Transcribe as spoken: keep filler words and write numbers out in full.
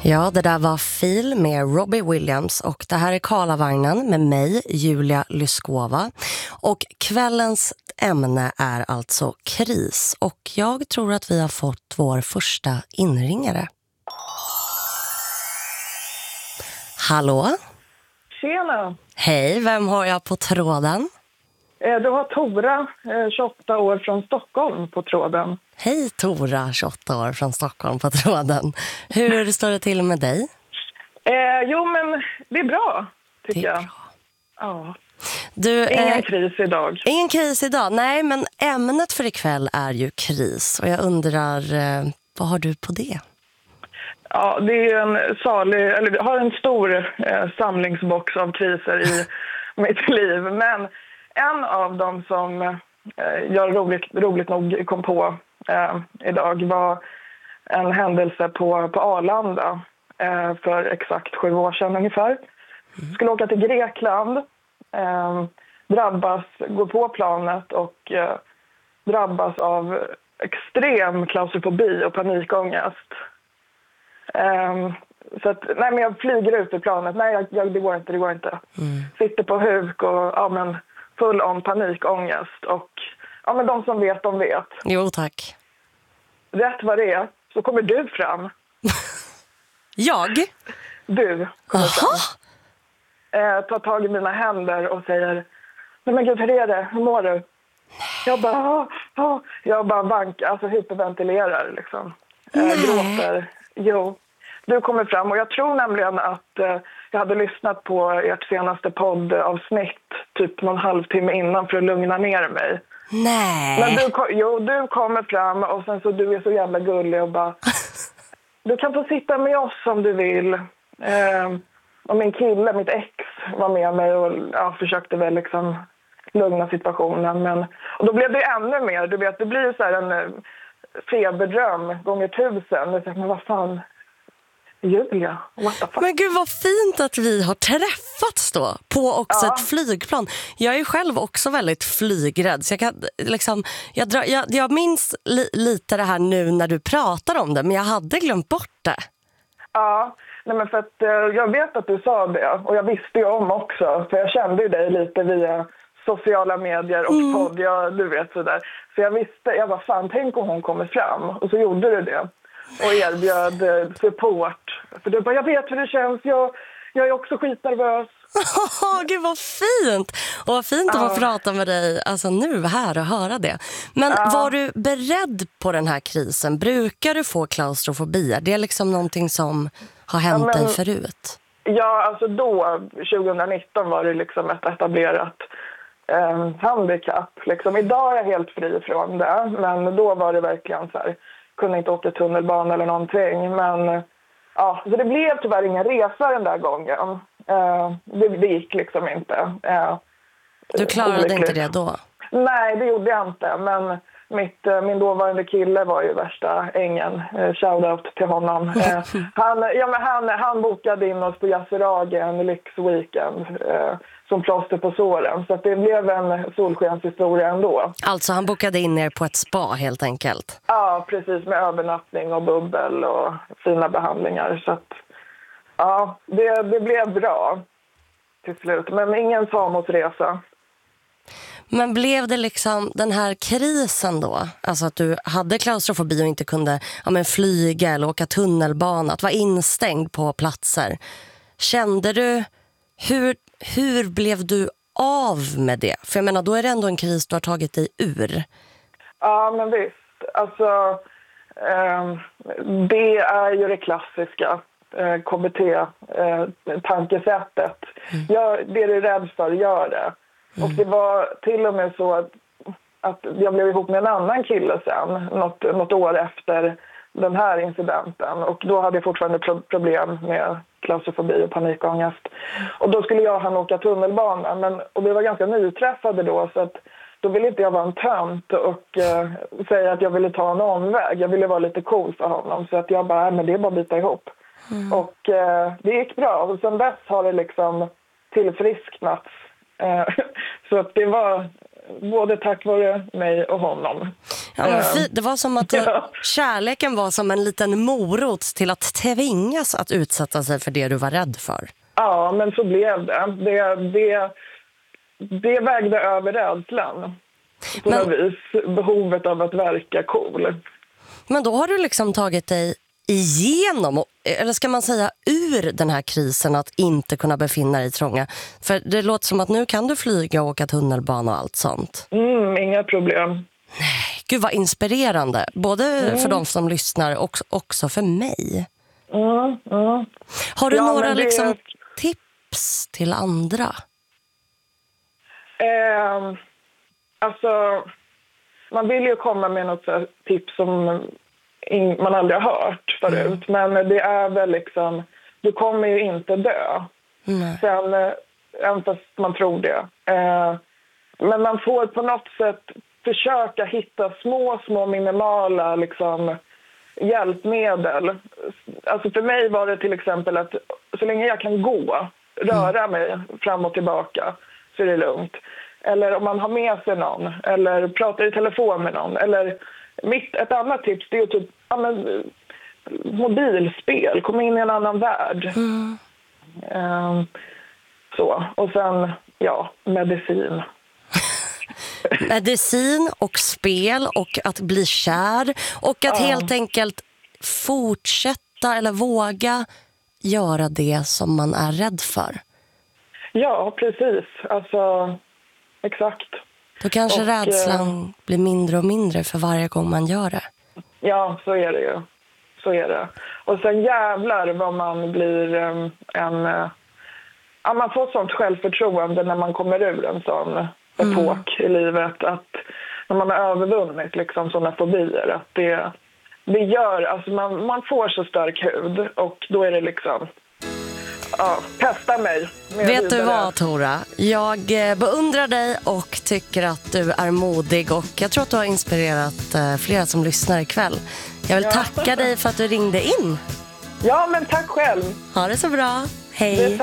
Ja, det där var Feel med Robbie Williams och det här är Karlavagnen med mig, Julia Lyskova. Och kvällens ämne är alltså kris och jag tror att vi har fått vår första inringare. Hallå? Tjena! Hej, vem har jag på tråden? Du har Tora, tjugoåtta år från Stockholm på tråden. Hej Tora, tjugoåtta år från Stockholm på tråden. Hur står det till med dig? Eh, jo, men det är bra, tycker det är jag. Bra. Ja. Du, ingen eh, kris idag. Ingen kris idag, nej, men ämnet för ikväll är ju kris. Och jag undrar, eh, vad har du på det? Ja, det är ju en salig, eller jag har en stor eh, samlingsbox av kriser i mitt liv. Men en av dem som eh, jag roligt, roligt nog kom på eh, idag var en händelse på, på Arlanda eh, för exakt sju år sedan ungefär. Mm. Skulle åka till Grekland, eh, drabbas, gå på planet och eh, drabbas av extrem klaustrofobi och panikångest. Um, så att, nej men jag flyger ut ur planet. Nej, jag, jag, det går inte, det går inte. Mm. Sitter på huk och ja, men, full om panikångest. Och ja, men de som vet, de vet. Jo, tack. Rätt vad det är, så kommer du fram. Jag? Du kommer fram. Eh, tar tag i mina händer och säger: nej men gud, hur är det? Hur mår du? Jag bara, ah, ah. jag bara vankar, alltså hyperventilerar liksom. Eh, gråter. Jo, du kommer fram och jag tror nämligen att eh, jag hade lyssnat på ert senaste poddavsnitt typ någon halvtimme innan för att lugna ner mig. Nej. Men du, jo, du kommer fram och sen så du är så jävla gullig och bara du kan få sitta med oss om du vill. Eh, och min kille, mitt ex, var med mig och ja, försökte väl liksom lugna situationen. Men, och då blev det ännu mer, du vet, det blir ju så här en feberdröm gånger tusen. Jag tänkte, men vad fan, Julia, what the fuck? Men gud, vad fint att vi har träffats då på också ja. ett flygplan. Jag är själv också väldigt flygrädd så jag kan liksom, jag, drar, jag, jag minns li, lite det här nu när du pratar om det, men jag hade glömt bort det. Ja, nej men för att jag vet att du sa det och jag visste ju om också, för jag kände ju dig lite via sociala medier och mm. podd, ja, du vet sådär. Så jag visste, jag var fan, tänk om hon kommer fram. Och så gjorde du det. Och erbjöd eh, support. För du bara, jag vet hur det känns, jag, jag är också skitnervös. Oh, gud vad fint! Och vad fint ja. att få prata med dig alltså nu här och höra det. Men ja. var du beredd på den här krisen? Brukar du få klaustrofobi? Det är liksom någonting som har hänt ja, men, dig förut? Ja, alltså då, tjugonitton var det liksom ett etablerat Eh, handikapp. Liksom. Idag är jag helt fri från det, men då var det verkligen så här, kunde inte åka tunnelbana eller någonting, men ja, så det blev tyvärr ingen resa den där gången. Eh, det, det gick liksom inte. Eh, du klarade olyckligt. Inte det då? Nej, det gjorde jag inte, men mitt, min dåvarande kille var ju värsta ängen. Eh, shoutout till honom. Eh, han, ja, men han, han bokade in oss på Yasuragi en lyxweekend eh, som plåster på såren. Så att det blev en solskenshistoria ändå. Alltså han bokade in er på ett spa helt enkelt? Ja, precis, med övernattning och bubbel och fina behandlingar. Så att ja, det, det blev bra till slut. Men ingen Samosresa. Men blev det liksom den här krisen då? Alltså att du hade klaustrofobi och inte kunde ja, men flyga eller åka tunnelbana. Att vara instängd på platser. Kände du, hur, hur blev du av med det? För jag menar, då är det ändå en kris du har tagit dig ur. Ja, men visst. Alltså, eh, det är ju det klassiska. Eh, K B T-tankesättet. Eh, mm. Gör det du är rädd för, gör det. Och det var till och med så att, att jag blev ihop med en annan kille sen, något, något år efter den här incidenten. Och då hade jag fortfarande pro- problem med klaustrofobi och panikångest. Och då skulle jag och han åka tunnelbana, men, och vi var ganska nyträffade då, så att då ville inte jag vara en tönt och eh, säga att jag ville ta en omväg. Jag ville vara lite cool för honom, så att jag bara, men det är bara att bita ihop. Mm. Och eh, det gick bra, och sen dess har det liksom tillfrisknats. Så att det var både tack vare mig och honom. Ja, men fi- det var som att Ja. kärleken var som en liten morot till att tvingas att utsätta sig för det du var rädd för. Ja, men så blev det. Det, det, det vägde över rädslan. På Men- något vis. Behovet av att verka cool. Men då har du liksom tagit dig igenom, eller ska man säga ur den här krisen att inte kunna befinna dig i trånga. För det låter som att nu kan du flyga och åka tunnelbana och allt sånt. Mm, inga problem. Gud vad inspirerande, både mm. för de som lyssnar och också för mig. Mm, mm. Har du Ja, några men det- liksom tips till andra? Eh, alltså, man vill ju komma med något så här tips som in, man aldrig har hört förut. Mm. Men det är väl liksom, du kommer ju inte dö. Mm. Sen, eh, även fast man tror det. Eh, men man får på något sätt försöka hitta små, små minimala liksom, hjälpmedel. Alltså för mig var det till exempel att så länge jag kan gå, röra mig fram och tillbaka, så är det lugnt. Eller om man har med sig någon, eller pratar i telefon med någon. Eller mitt, ett annat tips det är ju typ ja, men, mobilspel, komma in i en annan värld. Mm. Um, så, och sen, ja, medicin. Medicin och spel och att bli kär och att Ja. helt enkelt fortsätta eller våga göra det som man är rädd för. Ja, precis. Alltså, exakt. Då kanske Och, rädslan blir mindre och mindre för varje gång man gör det. Ja, så är det ju. Så är det. Och sen jävlar vad man blir um, en... Uh, ja, man får sånt självförtroende när man kommer ur en sån epok mm. i livet. Att när man har övervunnit liksom, såna fobier. Att det, det gör... Alltså man, man får så stark hud och då är det liksom... Ja, testa mig. Vet du vad, Tora? Jag beundrar dig och tycker att du är modig och jag tror att du har inspirerat flera som lyssnar ikväll. Jag vill ja. tacka dig för att du ringde in. Ja, men tack själv. Ha det så bra. Hej.